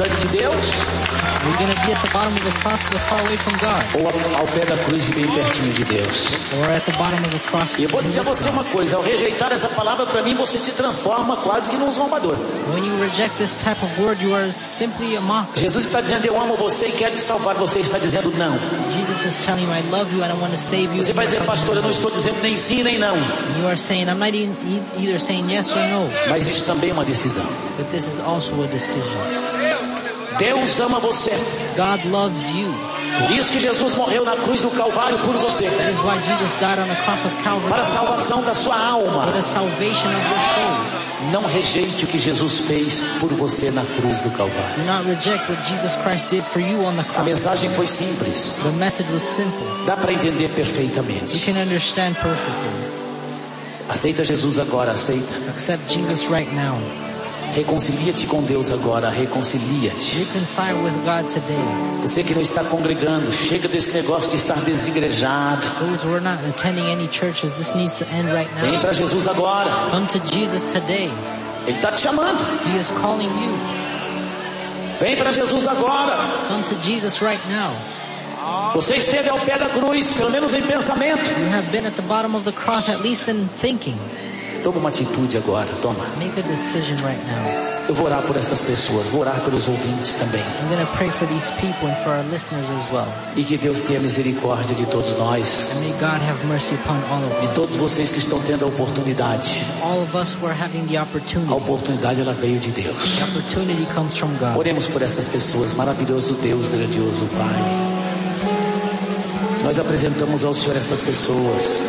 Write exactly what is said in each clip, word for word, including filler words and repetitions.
distante de Deus, You're going to be at the bottom of the cross but far away from God. ou ao pé da cruz e bem pertinho de Deus. Or at the bottom of the cross. E eu vou dizer a você uma coisa, ao rejeitar essa palavra, para mim você se transforma quase que num zombador. When you reject this type of word, you are simply a mocker. Jesus está dizendo, eu amo você e quero te salvar. Você está dizendo não. Jesus is telling you, I love you and I want to save you. Você vai dizer, pastor, eu não estou dizendo nem sim nem não. And you are saying, I'm not e- either saying yes or no. Mas isso também é uma decisão. But this is also a decision. Deus ama você. God loves you. Por isso que Jesus morreu na cruz do Calvário por você. That is why Jesus died on the cross of Calvary. Para a salvação da sua alma. For the salvation of your soul. Não rejeite o que Jesus fez por você na cruz do Calvário. Do not reject what Jesus Christ did for you on the A cross. mensagem foi simples. The message was simple. Dá para entender You perfeitamente. can understand perfectly. Aceita Jesus agora, aceita. Accept Jesus right now. Reconcilia-te com Deus agora, reconcilia-te. Reconcile with God today. Você que não está congregando, chega desse negócio de estar desigrejado. Those who are not attending any churches, this needs to end right Vem now. para Jesus agora. Come to Jesus today. Ele está te chamando. He is calling you. Vem para Jesus agora. Come to Jesus right now. Você esteve ao pé da cruz, pelo menos em pensamento. You have been at the bottom of the cross, at least in thinking. Toma uma atitude agora, toma. Make a decision right now. Eu vou orar por essas pessoas, vou orar pelos ouvintes também. I'm going to pray for these people and for our listeners as well. E que Deus tenha misericórdia de todos nós, And may God have mercy upon all of de us. todos vocês que estão tendo a oportunidade. All of us who are having the A opportunity. oportunidade ela veio de The Deus. opportunity comes from God. Oremos por essas pessoas, maravilhoso Deus, grandioso Pai. Nós apresentamos ao Senhor essas pessoas.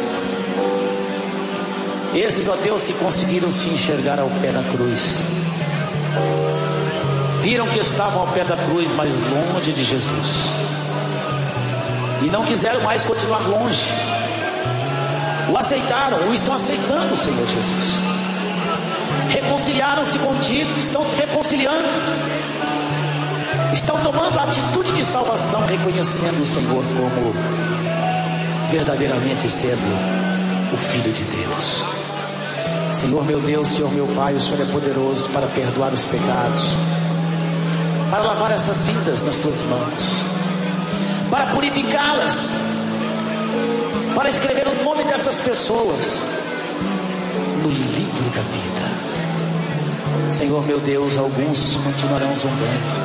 Esses, ó Deus, que conseguiram se enxergar ao pé da cruz. Viram que estavam ao pé da cruz, mas longe de Jesus. E não quiseram mais continuar longe. O aceitaram, o estão aceitando, Senhor Jesus. Reconciliaram-se contigo, estão se reconciliando. Estão tomando a atitude de salvação, reconhecendo o Senhor como verdadeiramente sendo o Filho de Deus. Senhor meu Deus, Senhor meu Pai, o Senhor é poderoso para perdoar os pecados, para lavar essas vidas nas tuas mãos, para purificá-las, para escrever o nome dessas pessoas no livro da vida. Senhor meu Deus, alguns continuarão zombando,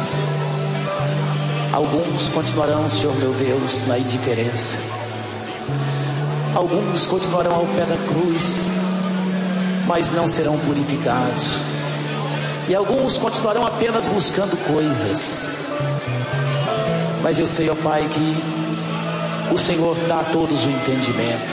alguns continuarão, Senhor meu Deus, na indiferença, alguns continuarão ao pé da cruz, mas não serão purificados. E alguns continuarão apenas buscando coisas. Mas eu sei, ó Pai, que o Senhor dá a todos o entendimento.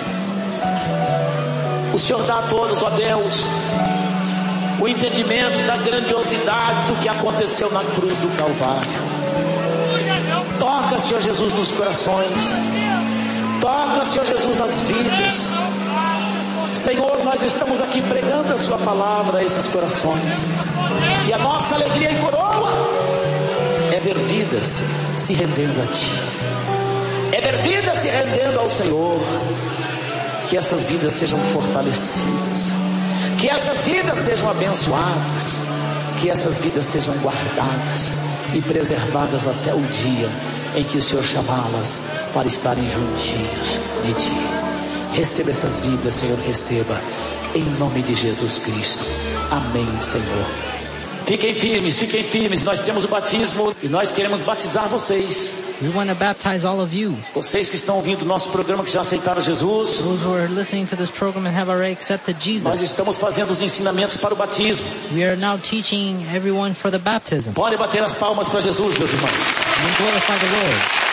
O Senhor dá a todos, ó Deus, o entendimento da grandiosidade do que aconteceu na cruz do Calvário. Toca, Senhor Jesus, nos corações. Toca, Senhor Jesus, nas vidas. Senhor, nós estamos aqui pregando a sua palavra a esses corações. E a nossa alegria e coroa é ver vidas se rendendo a Ti. É ver vidas se rendendo ao Senhor. Que essas vidas sejam fortalecidas. Que essas vidas sejam abençoadas. Que essas vidas sejam guardadas e preservadas até o dia em que o Senhor chamá-las para estarem juntinhos de Ti. Receba essas vidas, Senhor, receba, em nome de Jesus Cristo. Amém, Senhor. Fiquem firmes, fiquem firmes. Nós temos o batismo e nós queremos batizar vocês. We want to baptize all of you. Vocês que estão ouvindo o nosso programa, que já aceitaram Jesus. Those who are listening to this program and have already accepted Jesus. Nós estamos fazendo os ensinamentos para o batismo. We are now teaching everyone for the baptism. Podem bater as palmas para Jesus, meus irmãos. We glorify the Lord.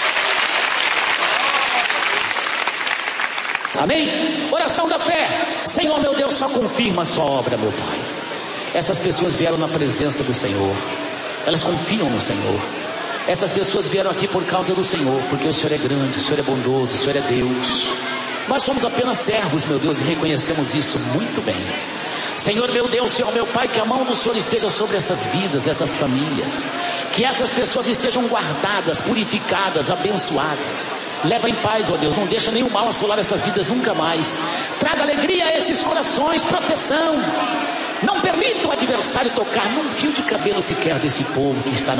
Amém? Oração da fé. Senhor meu Deus, só confirma a sua obra, meu Pai. Essas pessoas vieram na presença do Senhor. Elas confiam no Senhor. Essas pessoas vieram aqui por causa do Senhor, porque o Senhor é grande, o Senhor é bondoso, o Senhor é Deus. Nós somos apenas servos, meu Deus, e reconhecemos isso muito bem. Senhor meu Deus, Senhor meu Pai, que a mão do Senhor esteja sobre essas vidas, essas famílias. Que essas pessoas estejam guardadas, purificadas, abençoadas. Leva em paz, ó Deus, não deixa nenhum mal assolar essas vidas nunca mais. Traga alegria a esses corações, proteção. Não permita o adversário tocar num fio de cabelo sequer desse povo que está na